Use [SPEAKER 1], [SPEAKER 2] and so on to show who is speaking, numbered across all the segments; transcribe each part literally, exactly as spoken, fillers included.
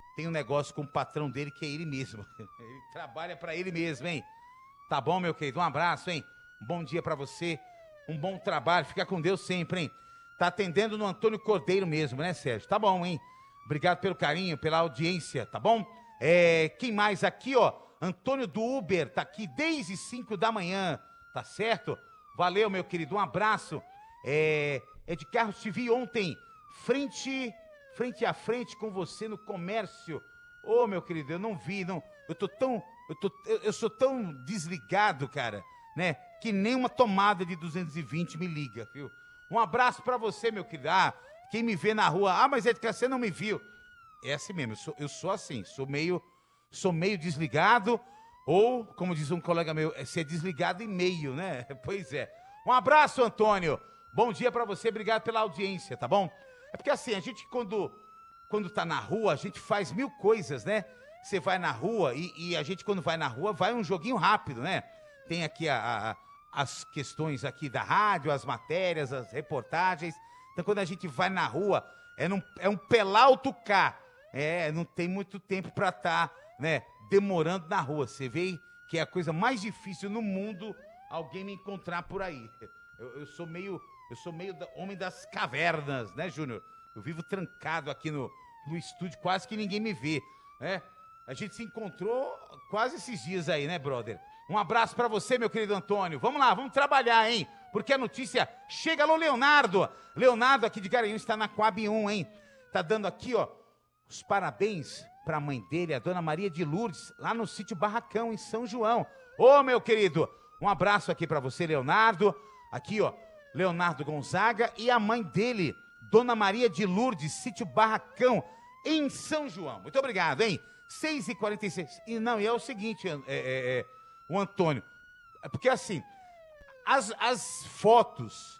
[SPEAKER 1] tem um negócio com o patrão dele que é ele mesmo. Ele trabalha pra ele mesmo, hein? Tá bom, meu querido? Um abraço, hein? Um bom dia pra você, um bom trabalho, fica com Deus sempre, hein? Tá atendendo no Antônio Cordeiro mesmo, né, Sérgio? Tá bom, hein? Obrigado pelo carinho, pela audiência, tá bom? É, quem mais aqui, ó? Antônio do Uber, tá aqui desde cinco da manhã, tá certo? Valeu, meu querido, um abraço. É, é de carro, te vi ontem, frente, frente a frente com você no comércio. Ô, meu querido, eu não vi, não. Eu tô tão, eu, tô, eu, eu sou tão desligado, cara, né? Que nem uma tomada de duzentos e vinte me liga, viu? Um abraço pra você, meu querido. Ah, quem me vê na rua, ah, mas é que você não me viu. É assim mesmo, eu sou, eu sou assim, sou meio, sou meio desligado, ou, como diz um colega meu, é ser desligado e meio, né? Pois é. Um abraço, Antônio. Bom dia pra você, obrigado pela audiência, tá bom? É porque assim, a gente quando, quando tá na rua, a gente faz mil coisas, né? Você vai na rua e, e a gente quando vai na rua, vai um joguinho rápido, né? Tem aqui a, a, as questões aqui da rádio, as matérias, as reportagens. Então quando a gente vai na rua, é, num, é um pelauto cá. É, não tem muito tempo pra estar, né, demorando na rua. Você vê que é a coisa mais difícil no mundo alguém me encontrar por aí. Eu, eu sou meio, eu sou meio da, homem das cavernas, né, Júnior? Eu vivo trancado aqui no, no estúdio, quase que ninguém me vê, né? A gente se encontrou quase esses dias aí, né, brother? Um abraço pra você, meu querido Antônio. Vamos lá, vamos trabalhar, hein? Porque a notícia chega. Alô, Leonardo. Leonardo aqui de Garanhuns está na Coab um, hein? Tá dando aqui, ó, os parabéns para a mãe dele, a dona Maria de Lourdes, lá no sítio Barracão, em São João. Ô, meu querido, um abraço aqui para você, Leonardo. Aqui, ó, Leonardo Gonzaga e a mãe dele, dona Maria de Lourdes, sítio Barracão, em São João. Muito obrigado, hein? seis e quarenta e seis. E não, e é o seguinte, é, é, é, o Antônio, é porque assim, as, as fotos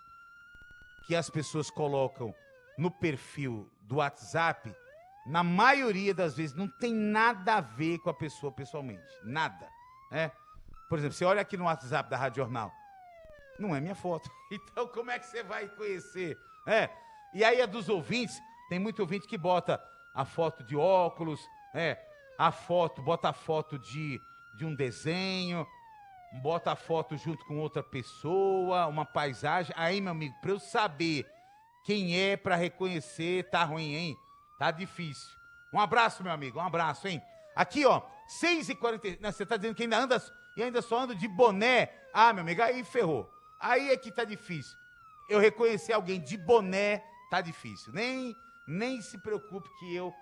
[SPEAKER 1] que as pessoas colocam no perfil do WhatsApp, na maioria das vezes, não tem nada a ver com a pessoa pessoalmente. Nada, né? Por exemplo, você olha aqui no WhatsApp da Rádio Jornal, não é minha foto. Então, como é que você vai conhecer? É. E aí, a dos ouvintes, tem muito ouvinte que bota a foto de óculos, é, a foto, bota a foto de, de um desenho, bota a foto junto com outra pessoa, uma paisagem. Aí, meu amigo, pra eu saber quem é pra reconhecer, tá ruim, hein? Tá difícil. Um abraço, meu amigo, um abraço, hein? Aqui, ó, seis e quarenta e seis. Você tá dizendo que ainda anda, e ainda só anda de boné. Ah, meu amigo, aí ferrou. Aí é que tá difícil. Eu reconhecer alguém de boné, tá difícil. Nem, nem se preocupe que eu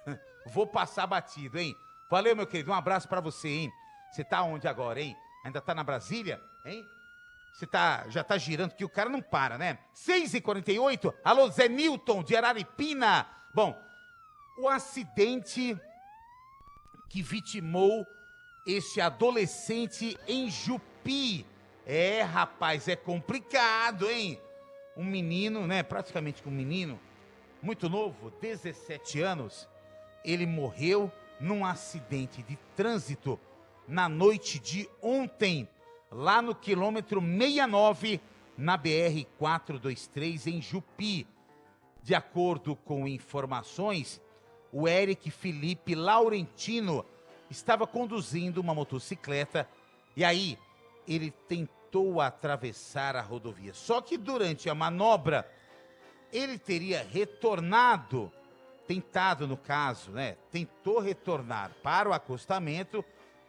[SPEAKER 1] vou passar batido, hein? Valeu, meu querido, um abraço pra você, hein? Você tá onde agora, hein? Ainda tá na Brasília, hein? Você tá, já tá girando, que o cara não para, né? seis e quarenta e oito, alô, Zé Newton, de Araripina. Bom, o acidente que vitimou este adolescente em Jupi. É, rapaz, é complicado, hein? Um menino, né, praticamente um menino, muito novo, dezessete anos, ele morreu num acidente de trânsito na noite de ontem, lá no quilômetro sessenta e nove, na B R quatrocentos e vinte e três, em Jupi. De acordo com informações, o Eric Felipe Laurentino estava conduzindo uma motocicleta e aí ele tentou atravessar a rodovia. Só que durante a manobra, ele teria retornado, tentado no caso, né? Tentou retornar para o acostamento,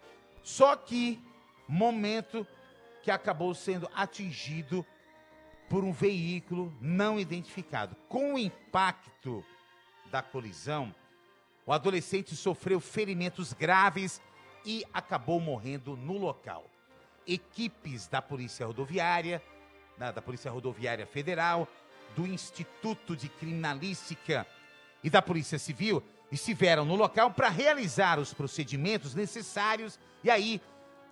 [SPEAKER 1] só que momento que acabou sendo atingido por um veículo não identificado. Com o impacto da colisão, o adolescente sofreu ferimentos graves e acabou morrendo no local. Equipes da Polícia Rodoviária, da, da Polícia Rodoviária Federal, do Instituto de Criminalística e da Polícia Civil estiveram no local para realizar os procedimentos necessários e aí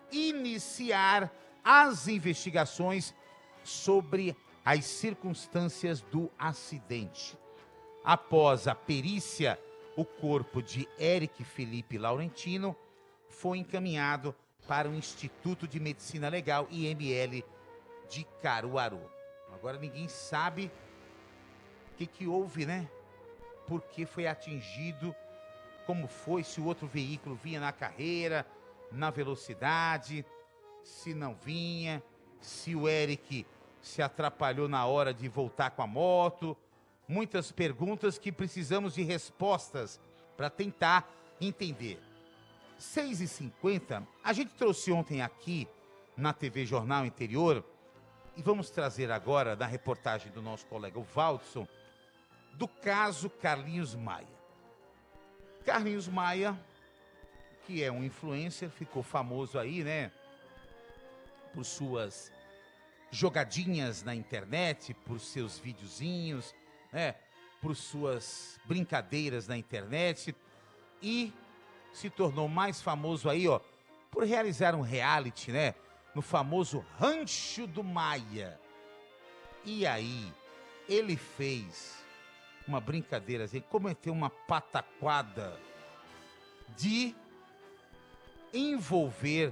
[SPEAKER 1] iniciar as investigações sobre as circunstâncias do acidente. Após a perícia, o corpo de Eric Felipe Laurentino foi encaminhado para o Instituto de Medicina Legal I M L de Caruaru. Agora ninguém sabe o que, que houve, né? Por que foi atingido como foi, se o outro veículo vinha na carreira, na velocidade, se não vinha, se o Eric se atrapalhou na hora de voltar com a moto. Muitas perguntas que precisamos de respostas para tentar entender. seis e cinquenta, a gente trouxe ontem aqui na T V Jornal Interior e vamos trazer agora da reportagem do nosso colega o Valdson, do caso Carlinhos Maia. Carlinhos Maia, que é um influencer, ficou famoso aí, né? Por suas jogadinhas na internet, por seus videozinhos, né? Por suas brincadeiras na internet e se tornou mais famoso aí, ó, por realizar um reality, né? No famoso Rancho do Maia. E aí, ele fez uma brincadeira, assim, cometeu uma pataquada de envolver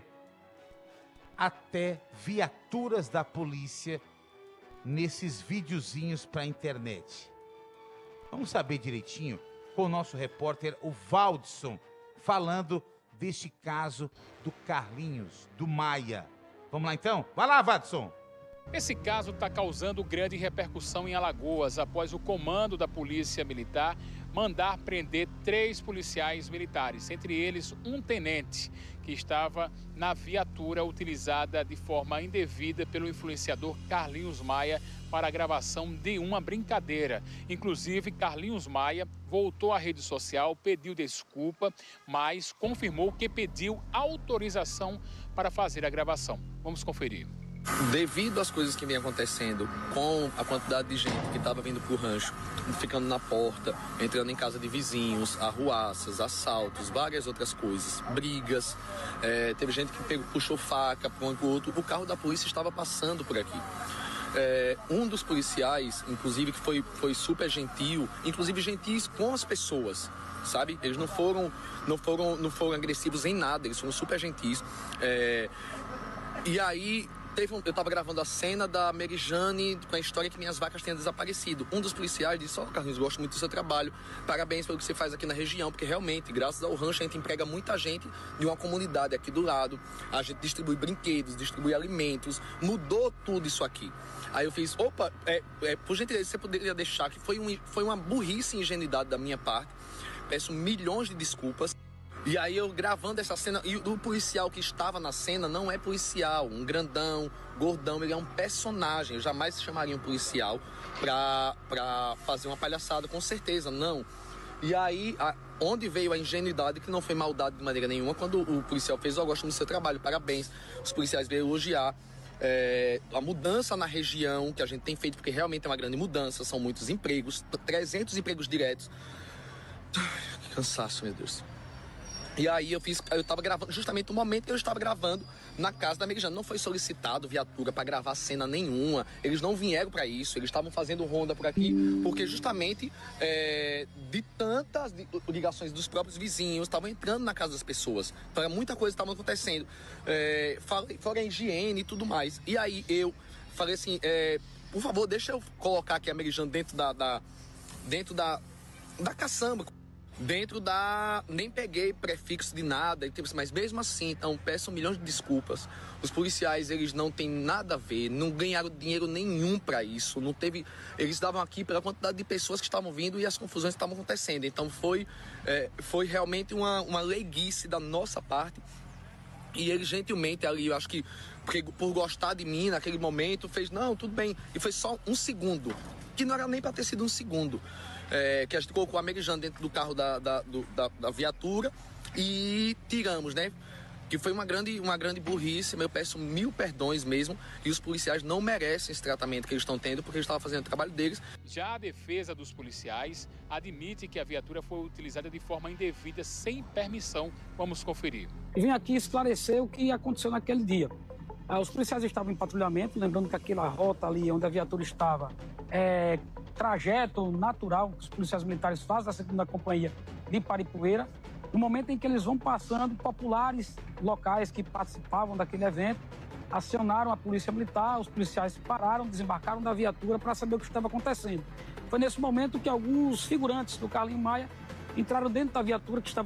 [SPEAKER 1] até viaturas da polícia nesses videozinhos para a internet. Vamos saber direitinho com o nosso repórter, o Valdson, falando deste caso do Carlinhos, do Maia. Vamos lá então? Vai lá, Valdson!
[SPEAKER 2] Esse caso está causando grande repercussão em Alagoas após o comando da Polícia Militar mandar prender três policiais militares, entre eles um tenente que estava na viatura utilizada de forma indevida pelo influenciador Carlinhos Maia para a gravação de uma brincadeira. Inclusive, Carlinhos Maia voltou à rede social, pediu desculpa, mas confirmou que pediu autorização para fazer a gravação. Vamos conferir.
[SPEAKER 3] Devido às coisas que vem acontecendo com a quantidade de gente que estava vindo pro rancho, ficando na porta, entrando em casa de vizinhos, arruaças, assaltos, várias outras coisas, brigas, é, teve gente que pegou, puxou faca para um e pro outro, o carro da polícia estava passando por aqui. É, um dos policiais, inclusive, que foi, foi super gentil, inclusive gentis com as pessoas, sabe? Eles não foram, não foram, não foram agressivos em nada, eles foram super gentis. É, e aí... Teve um, eu estava gravando a cena da Mary Jane com a história que minhas vacas tinham desaparecido. Um dos policiais disse, ó, oh, Carlinhos, gosto muito do seu trabalho, parabéns pelo que você faz aqui na região, porque realmente, graças ao rancho, a gente emprega muita gente de uma comunidade aqui do lado, a gente distribui brinquedos, distribui alimentos, mudou tudo isso aqui. Aí eu fiz, opa, é, é, por gentileza, você poderia deixar que foi, um, foi uma burrice e ingenuidade da minha parte, peço milhões de desculpas. E aí eu gravando essa cena, e o policial que estava na cena não é policial, um grandão, gordão, ele é um personagem. Eu jamais chamaria um policial pra, pra fazer uma palhaçada, com certeza, não. E aí, a, onde veio a ingenuidade, que não foi maldade de maneira nenhuma, quando o policial fez, eu gosto do seu trabalho, parabéns. Os policiais veio elogiar é, a mudança na região, que a gente tem feito, porque realmente é uma grande mudança, são muitos empregos, trezentos empregos diretos. Que cansaço, meu Deus. E aí eu fiz, eu tava gravando, justamente no momento que eu estava gravando na casa da Mary Jane. Não foi solicitado viatura para gravar cena nenhuma. Eles não vieram para isso, eles estavam fazendo ronda por aqui, porque justamente é, de tantas ligações dos próprios vizinhos, estavam entrando na casa das pessoas. Então muita coisa estava acontecendo. É, fora a higiene e tudo mais. E aí eu falei assim, é, por favor, deixa eu colocar aqui a Mary Jane dentro da, da, dentro da, da caçamba. Dentro da... Nem peguei prefixo de nada, mas mesmo assim, então, peço milhões de desculpas. Os policiais, eles não têm nada a ver, não ganharam dinheiro nenhum para isso, não teve... Eles estavam aqui pela quantidade de pessoas que estavam vindo e as confusões que estavam acontecendo. Então foi, é, foi realmente uma, uma leiguice da nossa parte. E ele gentilmente ali, eu acho que por gostar de mim naquele momento, fez, não, tudo bem. E foi só um segundo, que não era nem para ter sido um segundo. É, que a gente colocou a Mary Jane dentro do carro da, da, do, da, da viatura e tiramos, né? Que foi uma grande, uma grande burrice, eu peço mil perdões mesmo, e os policiais não merecem esse tratamento que eles estão tendo, porque eles estavam fazendo o trabalho deles.
[SPEAKER 2] Já a defesa dos policiais admite que a viatura foi utilizada de forma indevida, sem permissão. Vamos conferir.
[SPEAKER 4] Vim aqui esclarecer o que aconteceu naquele dia. Os policiais estavam em patrulhamento, lembrando que aquela rota ali onde a viatura estava é trajeto natural que os policiais militares fazem da segunda companhia de Paripueira. No momento em que eles vão passando, populares locais que participavam daquele evento acionaram a polícia militar, os policiais pararam, desembarcaram da viatura para saber o que estava acontecendo. Foi nesse momento que alguns figurantes do Carlinhos Maia entraram dentro da viatura que estava